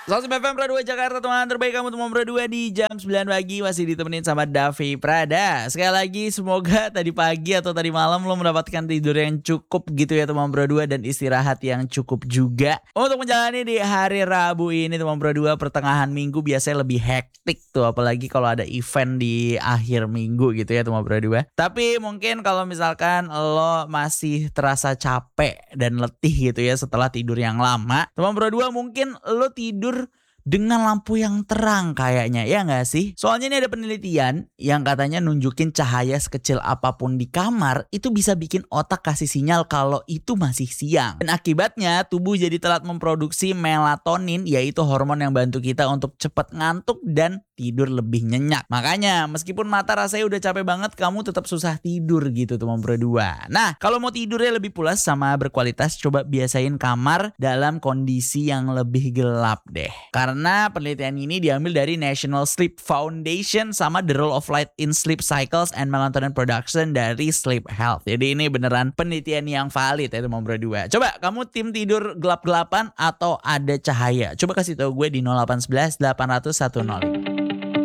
Sosmed FM Pro 2 Jakarta, teman terbaik kamu teman Pro 2 di jam 9 pagi masih ditemenin sama Davi Prada. Sekali lagi semoga tadi pagi atau tadi malam lo mendapatkan tidur yang cukup gitu ya teman Pro 2 dan istirahat yang cukup juga. Untuk menjalani di hari Rabu ini teman Pro 2 pertengahan minggu biasanya lebih hektik tuh, apalagi kalau ada event di akhir minggu gitu ya teman Pro 2. Tapi mungkin kalau misalkan lo masih terasa capek dan letih gitu ya setelah tidur yang lama, teman Pro 2 mungkin lo tidur dengan lampu yang terang kayaknya, ya nggak sih? Soalnya ini ada penelitian yang katanya nunjukin cahaya sekecil apapun di kamar itu bisa bikin otak kasih sinyal kalau itu masih siang. Dan akibatnya tubuh jadi telat memproduksi melatonin, yaitu hormon yang bantu kita untuk cepat ngantuk dan tidur lebih nyenyak. Makanya meskipun mata rasanya udah capek banget, kamu tetap susah tidur gitu teman Pro 2. Nah, kalau mau tidurnya lebih pulas sama berkualitas, coba biasain kamar dalam kondisi yang lebih gelap deh. Karena penelitian ini diambil dari National Sleep Foundation sama The Role of Light in Sleep Cycles and Melatonin Production dari Sleep Health. Jadi ini beneran penelitian yang valid ya teman Pro 2. Coba kamu tim tidur gelap-gelapan atau ada cahaya? Coba kasih tahu gue di 0811 800 105.